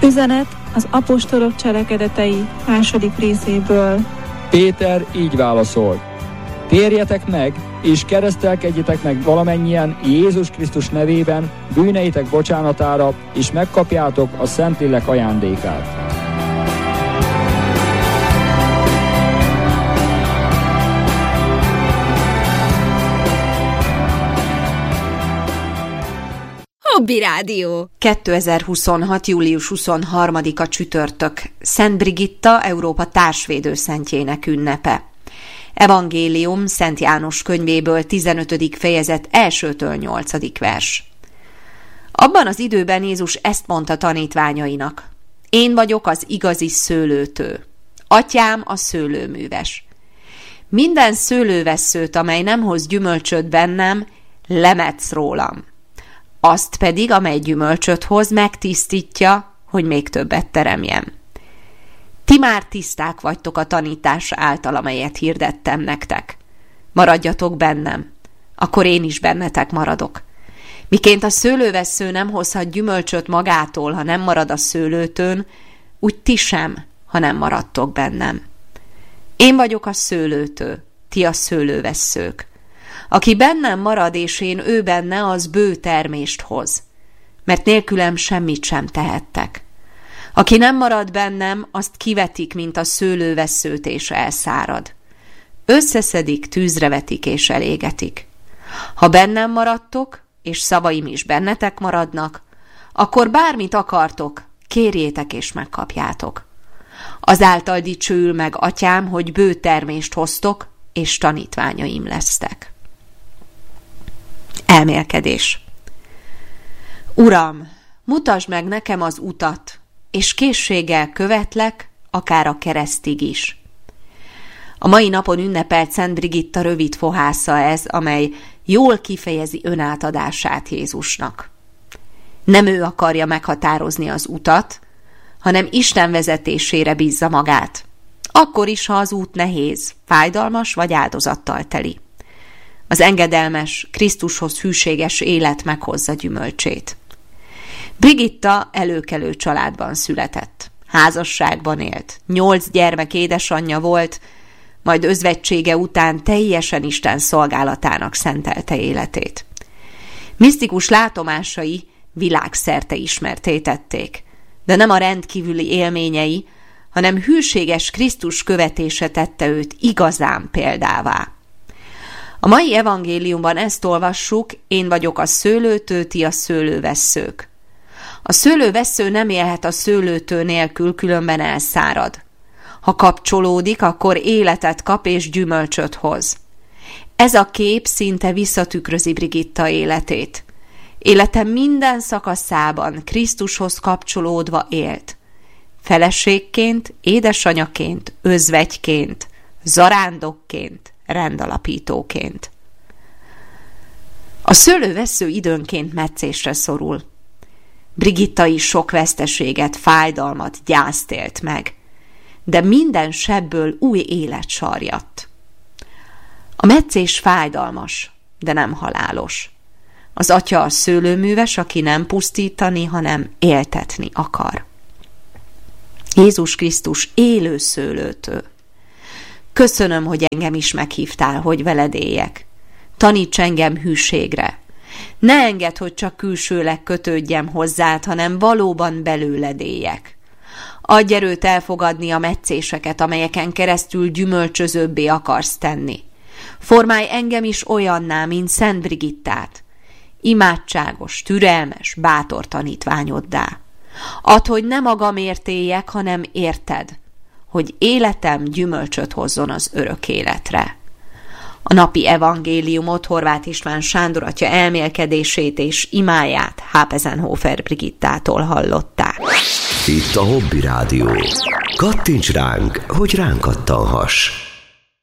Üzenet az apostolok cselekedetei 2. részéből. Péter így válaszolt: térjetek meg, és keresztelkedjetek meg valamennyien Jézus Krisztus nevében bűneitek bocsánatára, és megkapjátok a Szentlélek ajándékát. Hobby Rádió. 2026. július 23-a csütörtök. Szent Brigitta, Európa társvédőszentjének ünnepe. Evangélium Szent János könyvéből 15. fejezet 1-től 8. vers. Abban az időben Jézus ezt mondta tanítványainak: én vagyok az igazi szőlőtő. Atyám a szőlőműves. Minden szőlővesszőt, amely nem hoz gyümölcsöt bennem, lemetsz rólam. Azt pedig, amely gyümölcsöt hoz, megtisztítja, hogy még többet teremjen. Ti már tiszták vagytok a tanítás által, amelyet hirdettem nektek. Maradjatok bennem, akkor én is bennetek maradok. Miként a szőlővessző nem hozhat gyümölcsöt magától, ha nem marad a szőlőtőn, úgy ti sem, ha nem maradtok bennem. Én vagyok a szőlőtő, ti a szőlővesszők. Aki bennem marad, és én ő benne, az bő termést hoz, mert nélkülem semmit sem tehettek. Aki nem marad bennem, azt kivetik, mint a szőlővesszőt, és elszárad. Összeszedik, tűzre vetik, és elégetik. Ha bennem maradtok, és szavaim is bennetek maradnak, akkor bármit akartok, kérjétek, és megkapjátok. Azáltal dicsőül meg Atyám, hogy bő termést hoztok, és tanítványaim lesztek. Elmélkedés. Uram, mutasd meg nekem az utat, és készséggel követlek, akár a keresztig is. A mai napon ünnepelt Szent Brigitta rövid fohásza ez, amely jól kifejezi önátadását Jézusnak. Nem ő akarja meghatározni az utat, hanem Isten vezetésére bízza magát. Akkor is, ha az út nehéz, fájdalmas vagy áldozattal teli. Az engedelmes, Krisztushoz hűséges élet meghozza gyümölcsét. Brigitta előkelő családban született. Házasságban élt. 8 gyermek édesanyja volt, majd özvegysége után teljesen Isten szolgálatának szentelte életét. Misztikus látomásai világszerte ismertté tették, de nem a rendkívüli élményei, hanem hűséges Krisztus követése tette őt igazán példává. A mai evangéliumban ezt olvassuk: én vagyok a szőlőtő, ti a szőlővesszők. A szőlővessző nem élhet a szőlőtő nélkül, különben elszárad. Ha kapcsolódik, akkor életet kap és gyümölcsöt hoz. Ez a kép szinte visszatükrözi Brigitta életét. Élete minden szakaszában Krisztushoz kapcsolódva élt. Feleségként, édesanyaként, özvegyként, zarándokként, rendalapítóként. A szőlővessző időnként metszésre szorul. Brigitta is sok veszteséget, fájdalmat, gyászt élt meg, de minden sebből új élet sarjadt. A metszés fájdalmas, de nem halálos. Az Atya a szőlőműves, aki nem pusztítani, hanem éltetni akar. Jézus Krisztus élő szőlőtő. Köszönöm, hogy engem is meghívtál, hogy veled éljek. Taníts engem hűségre. Ne engedd, hogy csak külsőleg kötődjem hozzád, hanem valóban belőled éljek. Adj erőt elfogadni a metszéseket, amelyeken keresztül gyümölcsözőbbé akarsz tenni. Formálj engem is olyanná, mint Szent Brigittát. Imádságos, türelmes, bátor tanítványoddá. Add, hogy ne magamért éljek, hanem érted, hogy életem gyümölcsöt hozzon az örök életre. A napi evangéliumot Horváth István Sándor atya elmélkedését és imáját Hápezenhofer Brigittától hallották. Itt a Hobby Rádió. Kattints ránk, hogy ránk kattanhass.